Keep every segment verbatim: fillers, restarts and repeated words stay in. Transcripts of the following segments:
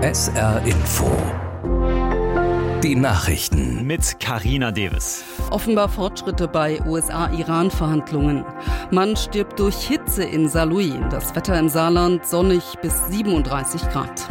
S R Info. Die Nachrichten mit Carina Davis. Offenbar Fortschritte bei U S A-Iran-Verhandlungen. Mann stirbt durch Hitze in Saarlouis. Das Wetter im Saarland sonnig bis siebenunddreißig Grad.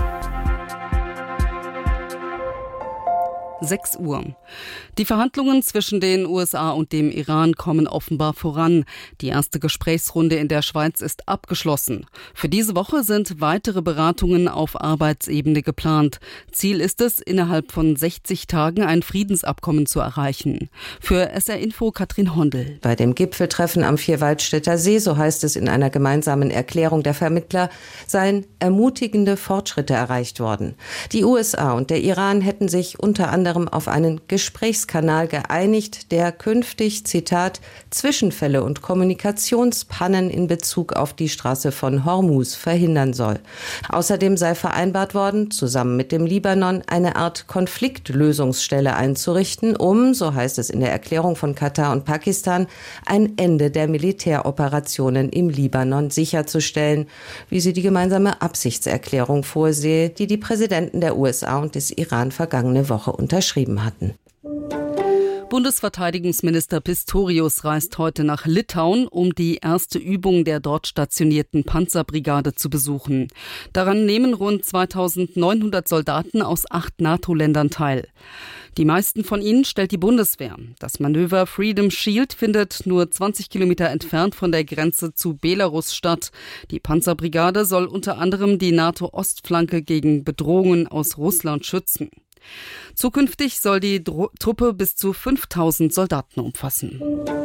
sechs Uhr. Die Verhandlungen zwischen den U S A und dem Iran kommen offenbar voran. Die erste Gesprächsrunde in der Schweiz ist abgeschlossen. Für diese Woche sind weitere Beratungen auf Arbeitsebene geplant. Ziel ist es, innerhalb von sechzig Tagen ein Friedensabkommen zu erreichen. Für S R Info Katrin Hondel. Bei dem Gipfeltreffen am Vierwaldstätter See, so heißt es in einer gemeinsamen Erklärung der Vermittler, seien ermutigende Fortschritte erreicht worden. Die U S A und der Iran hätten sich unter anderem auf einen Gesprächskanal geeinigt, der künftig, Zitat, Zwischenfälle und Kommunikationspannen in Bezug auf die Straße von Hormuz verhindern soll. Außerdem sei vereinbart worden, zusammen mit dem Libanon eine Art Konfliktlösungsstelle einzurichten, um, so heißt es in der Erklärung von Katar und Pakistan, ein Ende der Militäroperationen im Libanon sicherzustellen, wie sie die gemeinsame Absichtserklärung vorsehe, die die Präsidenten der U S A und des Iran vergangene Woche unterschrieben hatten. Bundesverteidigungsminister Pistorius reist heute nach Litauen, um die erste Übung der dort stationierten Panzerbrigade zu besuchen. Daran nehmen rund zweitausendneunhundert Soldaten aus acht NATO-Ländern teil. Die meisten von ihnen stellt die Bundeswehr. Das Manöver Freedom Shield findet nur zwanzig Kilometer entfernt von der Grenze zu Belarus statt. Die Panzerbrigade soll unter anderem die NATO-Ostflanke gegen Bedrohungen aus Russland schützen. Zukünftig soll die Dro- Truppe bis zu fünftausend Soldaten umfassen.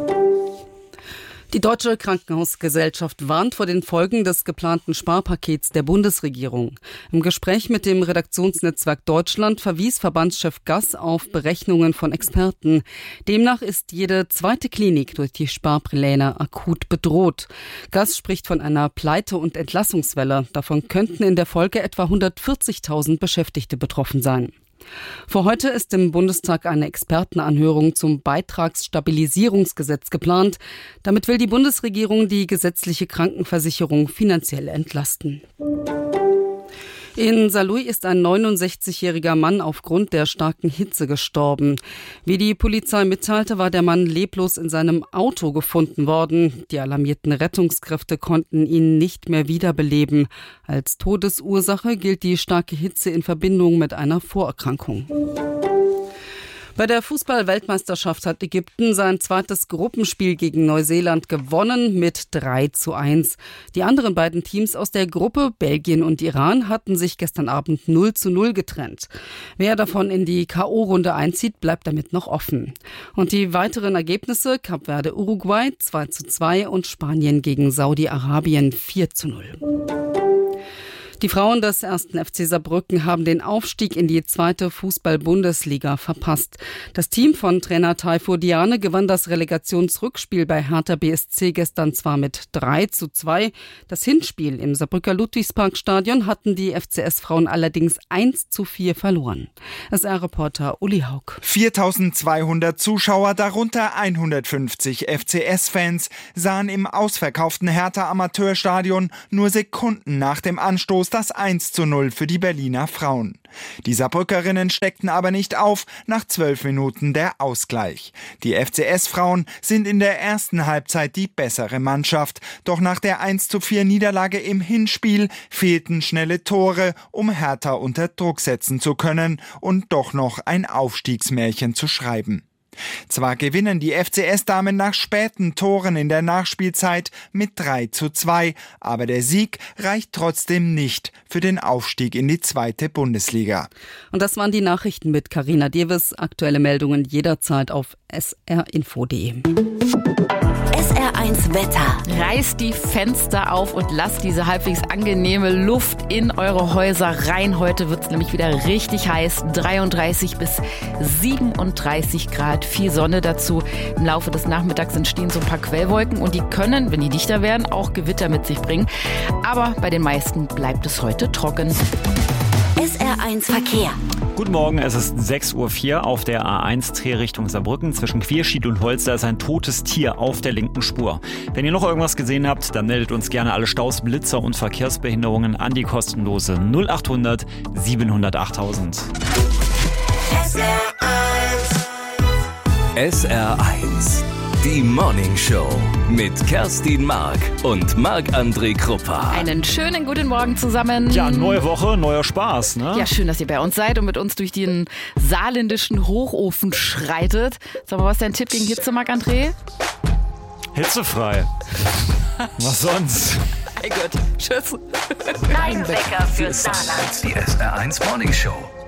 Die Deutsche Krankenhausgesellschaft warnt vor den Folgen des geplanten Sparpakets der Bundesregierung. Im Gespräch mit dem Redaktionsnetzwerk Deutschland verwies Verbandschef Gass auf Berechnungen von Experten. Demnach ist jede zweite Klinik durch die Sparpläne akut bedroht. Gass spricht von einer Pleite- und Entlassungswelle. Davon könnten in der Folge etwa hundertvierzigtausend Beschäftigte betroffen sein. Für heute ist im Bundestag eine Expertenanhörung zum Beitragsstabilisierungsgesetz geplant. Damit will die Bundesregierung die gesetzliche Krankenversicherung finanziell entlasten. In Saarlouis ist ein neunundsechzigjähriger Mann aufgrund der starken Hitze gestorben. Wie die Polizei mitteilte, war der Mann leblos in seinem Auto gefunden worden. Die alarmierten Rettungskräfte konnten ihn nicht mehr wiederbeleben. Als Todesursache gilt die starke Hitze in Verbindung mit einer Vorerkrankung. Bei der Fußball-Weltmeisterschaft hat Ägypten sein zweites Gruppenspiel gegen Neuseeland gewonnen mit drei zu eins. Die anderen beiden Teams aus der Gruppe, Belgien und Iran, hatten sich gestern Abend null zu null getrennt. Wer davon in die K O-Runde einzieht, bleibt damit noch offen. Und die weiteren Ergebnisse: Kap Verde Uruguay zwei zu zwei und Spanien gegen Saudi-Arabien vier zu null. Die Frauen des ersten F C Saarbrücken haben den Aufstieg in die zweite Fußball-Bundesliga verpasst. Das Team von Trainer Taifur Diane gewann das Relegationsrückspiel bei Hertha B S C gestern zwar mit drei zu zwei. Das Hinspiel im Saarbrücker Ludwigsparkstadion hatten die F C S-Frauen allerdings eins zu vier verloren. S R-Reporter Uli Haug. viertausendzweihundert Zuschauer, darunter hundertfünfzig F C S-Fans, sahen im ausverkauften Hertha-Amateurstadion nur Sekunden nach dem Anstoß das eins zu null für die Berliner Frauen. Die Saarbrückerinnen steckten aber nicht auf, nach zwölf Minuten der Ausgleich. Die F C S-Frauen sind in der ersten Halbzeit die bessere Mannschaft, doch nach der eins zu vier Niederlage im Hinspiel fehlten schnelle Tore, um Hertha unter Druck setzen zu können und doch noch ein Aufstiegsmärchen zu schreiben. Zwar gewinnen die F C S-Damen nach späten Toren in der Nachspielzeit mit drei zu zwei, aber der Sieg reicht trotzdem nicht für den Aufstieg in die zweite Bundesliga. Und das waren die Nachrichten mit Carina Davis. Aktuelle Meldungen jederzeit auf s r info punkt d e. S R eins Wetter. Reißt die Fenster auf und lasst diese halbwegs angenehme Luft in eure Häuser rein. Heute wird es nämlich wieder richtig heiß. dreiunddreißig bis siebenunddreißig Grad. Viel Sonne dazu. Im Laufe des Nachmittags entstehen so ein paar Quellwolken und die können, wenn die dichter werden, auch Gewitter mit sich bringen. Aber bei den meisten bleibt es heute trocken. S R eins Verkehr. Guten Morgen, es ist sechs Uhr vier auf der A eins Dreh Richtung Saarbrücken. Zwischen Quierschied und Holster ist ein totes Tier auf der linken Spur. Wenn ihr noch irgendwas gesehen habt, dann meldet uns gerne alle Staus, Blitzer und Verkehrsbehinderungen an die kostenlose null achthundert siebenhundert achttausend. S R eins. S R eins. Die Morning Show mit Kerstin Mark und Marc-André Kruppa. Einen schönen guten Morgen zusammen. Ja, neue Woche, neuer Spaß, ne? Ja, schön, dass ihr bei uns seid und mit uns durch den saarländischen Hochofen schreitet. Sag mal, was ist dein Tipp gegen Hitze, Marc-André? Hitzefrei. Was sonst? Hey Gott, tschüss. Dein Wecker fürs Saarland. Die S R eins Morning Show.